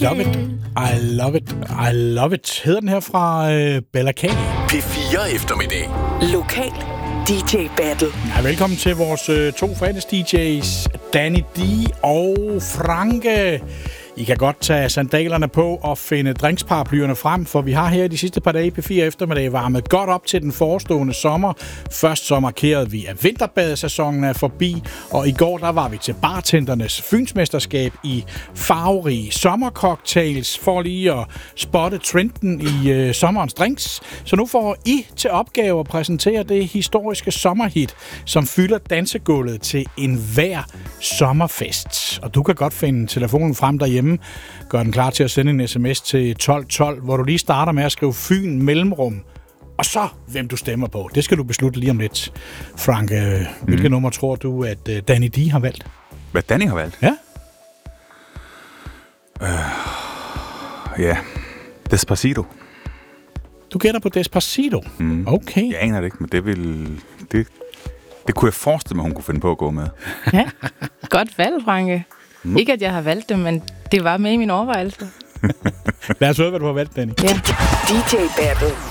Love it. I love it. I love it. Hedder den her fra Bella K. P4 eftermiddag. Lokal DJ Battle. Ja, velkommen til vores to fredags-DJ's, Danny D og Franke. I kan godt tage sandalerne på og finde drinksparaplyerne frem, for vi har her de sidste par dage P4 eftermiddag varmet godt op til den forestående sommer. Først så markerede vi, at vinterbadesæsonen er forbi, og i går der var vi til bartendernes fynsmesterskab i farverige sommercocktails for lige at spotte trenden i sommerens drinks. Så nu får I til opgave at præsentere det historiske sommerhit, som fylder dansegulvet til enhver sommerfest. Og du kan godt finde telefonen frem derhjemme. Gør den klar til at sende en sms til 1212, hvor du lige starter med at skrive Fyn mellemrum. Og så, hvem du stemmer på. Det skal du beslutte lige om lidt. Frank, hvilket nummer tror du, at Danny D har valgt? Hvad Danny har valgt? Ja. Ja. Despacito. Du gætter på Despacito? Okay. Jeg aner det ikke, men det kunne jeg forestille mig, hun kunne finde på at gå med. Ja, godt valg, Franke. Ikke, at jeg har valgt det, men det var med i min overvejelse. Lad os høre, hvad du har valgt, Danny. Ja. DJ Battle.